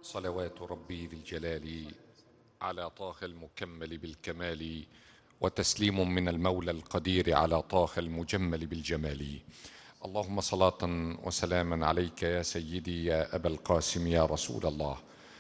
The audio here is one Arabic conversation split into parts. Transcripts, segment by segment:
صلوات ربي ذي الجلال على طه المكمل بالكمال، وتسليم من المولى القدير على طه المجمل بالجمال. اللهم صلاة وسلاما عليك يا سيدي يا أبا القاسم يا رسول الله.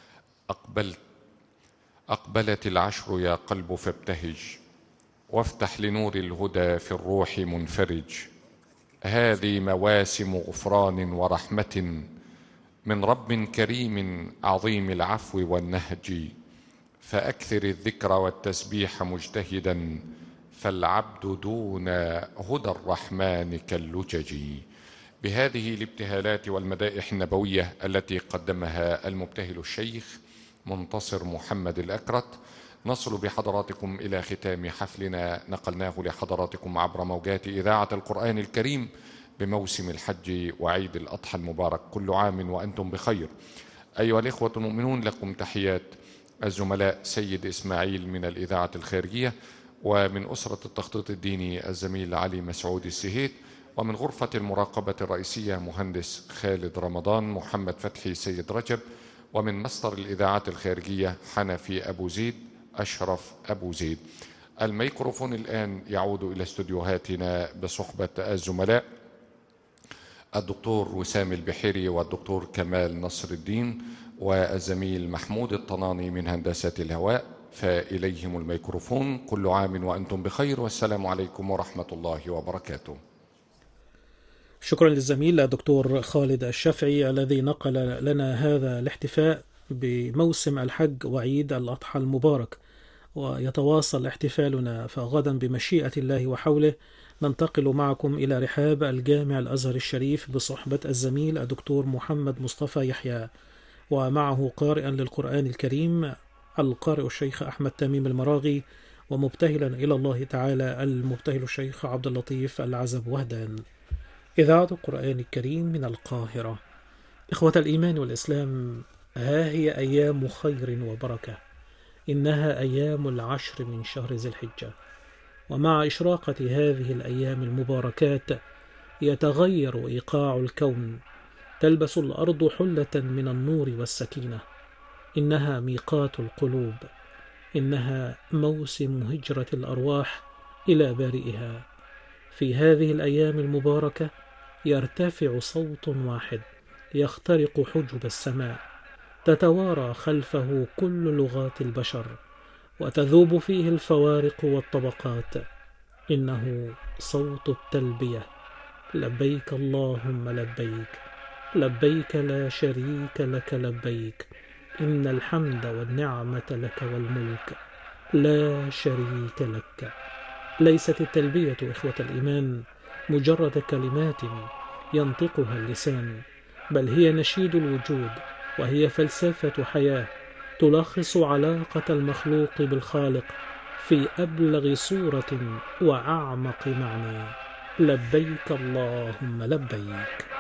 أقبلت العشر يا قلب فابتهج، وافتح لنور الهدى في الروح منفرج. هذه مواسم غفران ورحمة من رب كريم عظيم العفو والنهج، فأكثر الذكر والتسبيح مجتهدا، فالعبد دون هدى الرحمن كاللجج. بهذه الابتهالات والمدائح النبوية التي قدمها المبتهل الشيخ منتصر محمد الأكرت، نصل بحضراتكم إلى ختام حفلنا نقلناه لحضراتكم عبر موجات إذاعة القرآن الكريم بموسم الحج وعيد الأضحى المبارك. كل عام وأنتم بخير. أيها الإخوة المؤمنون، لكم تحيات الزملاء سيد إسماعيل من الإذاعة الخارجية، ومن أسرة التخطيط الديني الزميل علي مسعود السهيت، ومن غرفة المراقبة الرئيسية مهندس خالد رمضان، محمد فتحي سيد رجب، ومن مصدر الإذاعات الخارجية حنفي أبو زيد، أشرف أبو زيد. الميكروفون الآن يعود إلى استوديوهاتنا بصحبة الزملاء الدكتور وسام البحيري والدكتور كمال نصر الدين والزميل محمود الطناني من هندسة الهواء، فإليهم الميكروفون. كل عام وأنتم بخير، والسلام عليكم ورحمة الله وبركاته. شكرا للزميل دكتور خالد الشافعي الذي نقل لنا هذا الاحتفاء بموسم الحج وعيد الأضحى المبارك. ويتواصل احتفالنا، فغدا بمشيئة الله وحوله ننتقل معكم إلى رحاب الجامع الأزهر الشريف بصحبة الزميل الدكتور محمد مصطفى يحيى، ومعه قارئا للقرآن الكريم القارئ الشيخ أحمد تميم المراغي، ومبتهلا إلى الله تعالى المبتهل الشيخ عبد اللطيف العزب وهدان. إذاعة القرآن الكريم من القاهرة. إخوة الإيمان والإسلام، ها هي أيام خير وبركة، إنها أيام العشر من شهر ذي الحجة. ومع إشراقة هذه الأيام المباركات يتغير إيقاع الكون، تلبس الأرض حلة من النور والسكينة. إنها ميقات القلوب، إنها موسم هجرة الأرواح إلى بارئها. في هذه الأيام المباركة يرتفع صوت واحد يخترق حجب السماء، تتوارى خلفه كل لغات البشر، وتذوب فيه الفوارق والطبقات. إنه صوت التلبية: لبيك اللهم لبيك، لبيك لا شريك لك لبيك، إن الحمد والنعمة لك والملك لا شريك لك. ليست التلبية إخوة الإيمان مجرد كلمات ينطقها اللسان، بل هي نشيد الوجود، وهي فلسفة حياة تلخص علاقة المخلوق بالخالق في أبلغ صورة وأعمق معنى. لبيك اللهم لبيك.